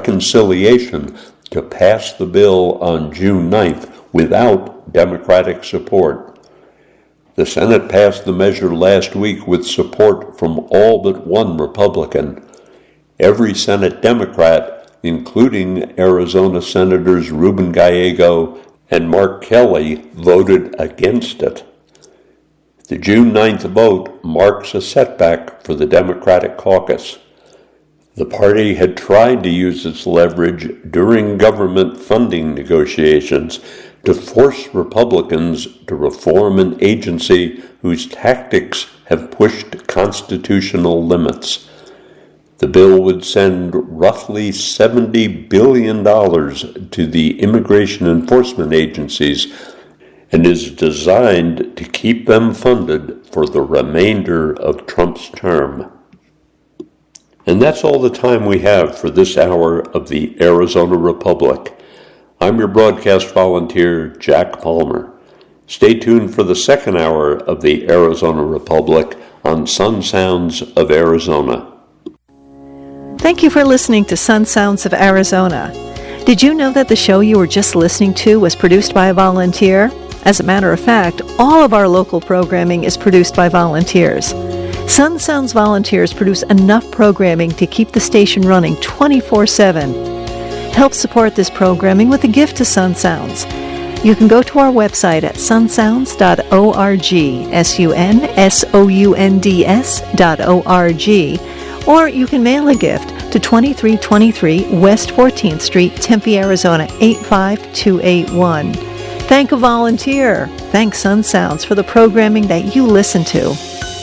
reconciliation to pass the bill on June 9th without Democratic support. The Senate passed the measure last week with support from all but one Republican. Every Senate Democrat, including Arizona Senators Ruben Gallego and Mark Kelly, voted against it. The June 9th vote marks a setback for the Democratic caucus. The party had tried to use its leverage during government funding negotiations to force Republicans to reform an agency whose tactics have pushed constitutional limits. The bill would send roughly $70 billion to the immigration enforcement agencies and is designed to keep them funded for the remainder of Trump's term. And that's all the time we have for this hour of the Arizona Republic. I'm your broadcast volunteer, Jack Palmer. Stay tuned for the second hour of the Arizona Republic on Sun Sounds of Arizona. Thank you for listening to Sun Sounds of Arizona. Did you know that the show you were just listening to was produced by a volunteer? As a matter of fact, all of our local programming is produced by volunteers. Sun Sounds volunteers produce enough programming to keep the station running 24/7. Help support this programming with a gift to Sun Sounds. You can go to our website at sunsounds.org, sunsounds.org, or you can mail a gift to 2323 West 14th Street, Tempe, Arizona 85281. Thank a volunteer. Thank Sun Sounds for the programming that you listen to.